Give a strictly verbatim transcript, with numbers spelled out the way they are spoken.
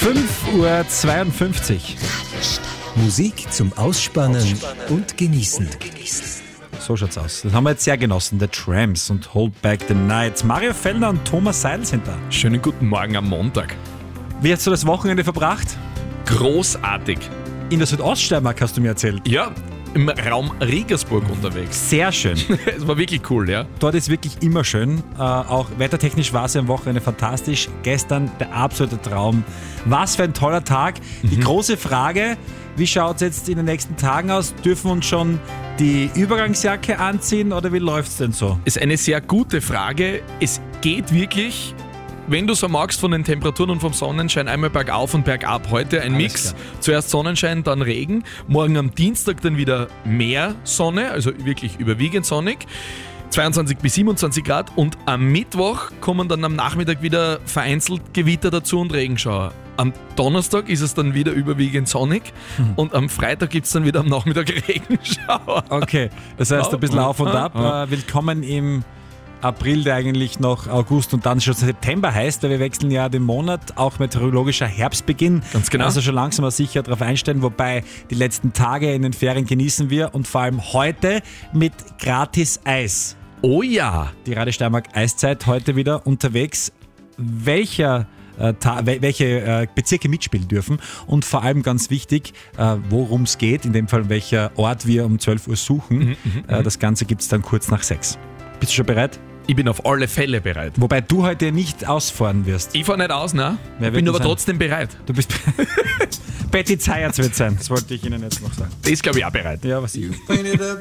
fünf Uhr zweiundfünfzig. Musik zum Ausspannen und Genießen. So schaut's aus. Das haben wir jetzt sehr genossen. The Tramps und Hold Back the Night. Mario Fellner und Thomas Seidel sind da. Schönen guten Morgen am Montag. Wie hast du das Wochenende verbracht? Großartig. In der Südoststeiermark hast du mir erzählt. Ja, im Raum Regensburg unterwegs. Sehr schön. Es war wirklich cool, ja. Dort ist wirklich immer schön. Äh, auch wettertechnisch war es am Wochenende fantastisch. Gestern der absolute Traum. Was für ein toller Tag. Die Mhm. große Frage, wie schaut es jetzt in den nächsten Tagen aus? Dürfen wir uns schon die Übergangsjacke anziehen oder wie läuft es denn so? Ist eine sehr gute Frage. Es geht wirklich, wenn du so magst, von den Temperaturen und vom Sonnenschein einmal bergauf und bergab. Heute ein Alles Mix. klar. Zuerst Sonnenschein, dann Regen. Morgen am Dienstag dann wieder mehr Sonne, also wirklich überwiegend sonnig. zweiundzwanzig bis siebenundzwanzig Grad und am Mittwoch kommen dann am Nachmittag wieder vereinzelt Gewitter dazu und Regenschauer. Am Donnerstag ist es dann wieder überwiegend sonnig und am Freitag gibt es dann wieder am Nachmittag Regenschauer. Okay, das heißt ein bisschen auf und ab. Äh, willkommen im April, der eigentlich noch August und dann schon September heißt, weil wir wechseln ja den Monat, auch meteorologischer Herbstbeginn. Ganz genau. Also schon langsam aber sicher darauf einstellen, wobei die letzten Tage in den Ferien genießen wir und vor allem heute mit gratis Eis. Oh ja! Die Radio Steiermark Eiszeit heute wieder unterwegs. Welcher äh, Ta- wel- welche äh, Bezirke mitspielen dürfen und vor allem ganz wichtig, äh, worum es geht, in dem Fall welcher Ort wir um zwölf Uhr suchen. äh, das Ganze gibt es dann kurz nach sechs. Bist du schon bereit? Ich bin auf alle Fälle bereit. Wobei du heute nicht ausfahren wirst. Ich fahre nicht aus, ne? Wer Ich wird bin denn aber sein? trotzdem bereit. Du bist Betty Zayatz wird sein. Das wollte ich Ihnen jetzt noch sagen. Das ist, glaube ich, auch bereit. Ja, was ich.